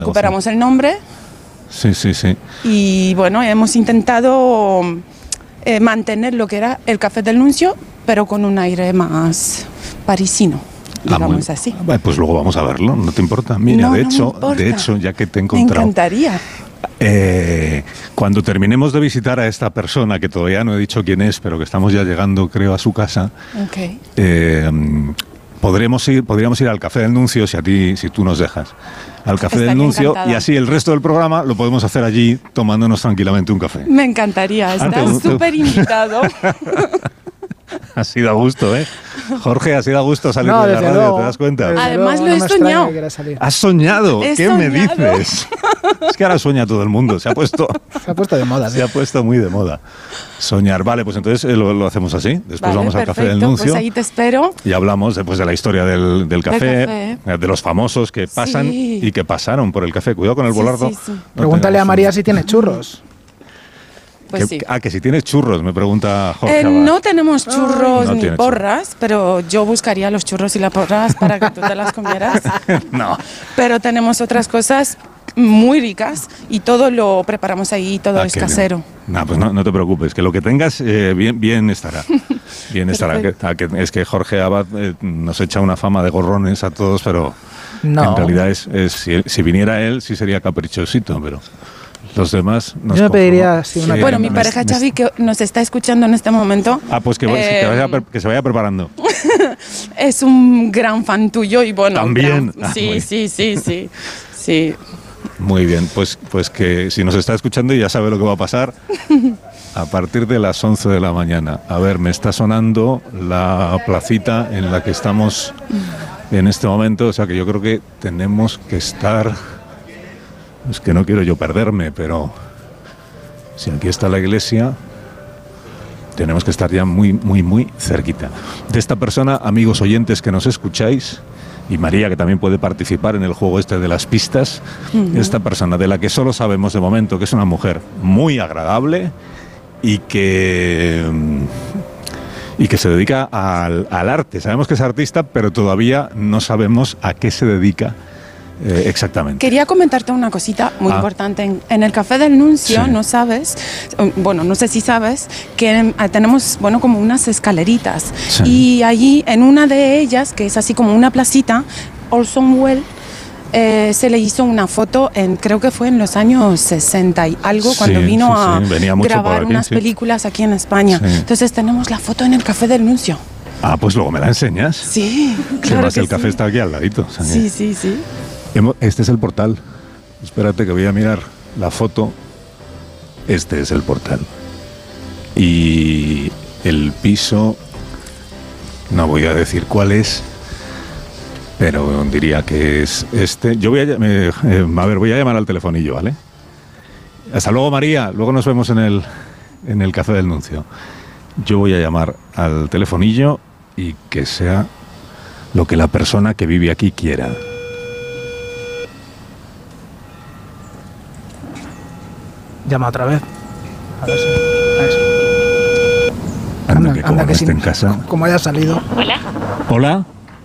Recuperamos el nombre. Sí. Y bueno, hemos intentado mantener lo que era el Café del Nuncio, pero con un aire más parisino, digamos así. Pues luego vamos a verlo, ¿no te importa? Mira, No, de no hecho, ya que te he encontrado... Me encantaría. Cuando terminemos de visitar a esta persona, que todavía no he dicho quién es, pero que estamos ya llegando, creo, a su casa, podríamos ir al Café del Nuncio, si tú nos dejas, al Café del Nuncio, encantada. Y así el resto del programa lo podemos hacer allí tomándonos tranquilamente un café. Me encantaría, estás súper invitado. Ha sido a gusto, ¿eh? Jorge, ha sido a gusto salir de la radio, luego, ¿te das cuenta? Además lo he soñado. ¿Has soñado? He ¿Qué me soñado. dices? Es que ahora sueña todo el mundo, se ha puesto de moda. Se ha puesto muy de moda. Soñar, vale, pues entonces lo hacemos así. Después vamos al Café del Nuncio. Pues ahí te espero. Y hablamos después de la historia del café, de los famosos que pasan y que pasaron por el café. Cuidado con el volardo. Sí. No Pregúntale a María si tiene churros. Pues sí. Que si tienes churros, me pregunta Jorge. No tenemos churros No ni tiene porras, pero yo buscaría los churros y las porras para que tú te las comieras. No. Pero tenemos otras cosas muy ricas y todo lo preparamos ahí, todo es casero. No, pues no te preocupes, que lo que tengas bien estará. Bien estará. Es que Jorge Abad nos echa una fama de gorrones a todos, pero en realidad si viniera él sí sería caprichosito, pero... Los demás nos Yo me pediría una Bueno, mi pareja Xavi, que nos está escuchando en este momento. Pues que se vaya preparando. Es un gran fan tuyo y bueno. También. Sí. Muy bien, pues que si nos está escuchando ya sabe lo que va a pasar a partir de las 11 de la mañana. A ver, me está sonando la placita en la que estamos en este momento, o sea que yo creo que tenemos que estar... Es que no quiero yo perderme, pero si aquí está la iglesia, tenemos que estar ya muy cerquita. De esta persona, amigos oyentes que nos escucháis, y María, que también puede participar en el juego este de las pistas, esta persona de la que solo sabemos de momento que es una mujer muy agradable y que se dedica al arte. Sabemos que es artista, pero todavía no sabemos a qué se dedica exactamente. Quería comentarte una cosita muy importante. En el Café del Nuncio, no sé si sabes, que tenemos, como unas escaleritas. Sí. Y allí, en una de ellas, que es así como una placita, Orson Welles, se le hizo una foto, creo que fue en los años 60 y algo, cuando vino a grabar unas películas aquí en España. Sí. Entonces tenemos la foto en el Café del Nuncio. Pues luego me la enseñas. Sí, claro. Además, el café está aquí al ladito. O sea, sí. Este es el portal. Espérate que voy a mirar la foto. Este es el portal. Y el piso, no voy a decir cuál es, pero diría que es este. Yo voy a llamar al telefonillo, ¿vale? Hasta luego, María. Luego nos vemos en el Café del Nuncio. Yo voy a llamar al telefonillo y que sea lo que la persona que vive aquí quiera. Llama otra vez. A ver si. Anda, que como no esté en casa. Como haya salido. Hola.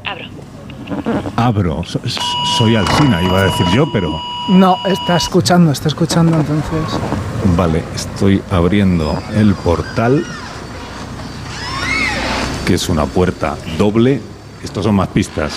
Abro. Soy Alsina, iba a decir yo, pero... No, está escuchando entonces. Vale, estoy abriendo el portal, que es una puerta doble. Estos son más pistas.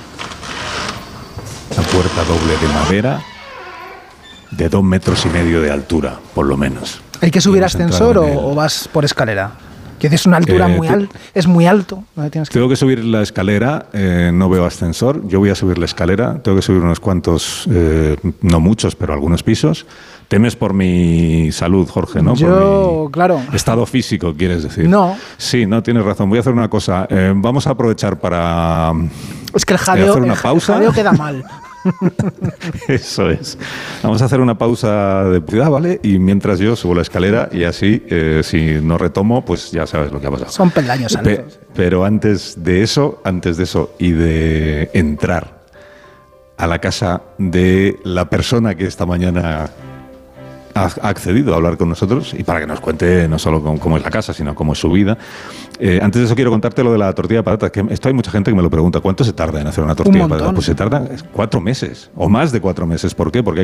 Una puerta doble de madera de 2,5 metros de altura, por lo menos. ¿Hay que subir ascensor o vas por escalera? Que es una altura muy alta, es muy alto. Tengo que subir la escalera, no veo ascensor, yo voy a subir la escalera, tengo que subir unos cuantos, no muchos, pero algunos pisos. Temes por mi salud, Jorge, ¿no? Yo, claro. Estado físico, quieres decir. No. Sí, no, tienes razón. Voy a hacer una cosa. Vamos a aprovechar para... Es que el jadeo, hacer una pausa. El jadeo queda mal. Eso es. Vamos a hacer una pausa de publicidad, ¿vale? Y mientras yo subo la escalera y así, si no retomo, pues ya sabes lo que ha pasado. Son peldaños altos. Pero antes de eso y de entrar a la casa de la persona que esta mañana ha accedido a hablar con nosotros y para que nos cuente no solo cómo es la casa, sino cómo es su vida. Antes de eso quiero contarte lo de la tortilla de patatas, que esto hay mucha gente que me lo pregunta, ¿cuánto se tarda en hacer una tortilla de patatas? Pues se tarda 4 meses o más de 4 meses. ¿Por qué? Porque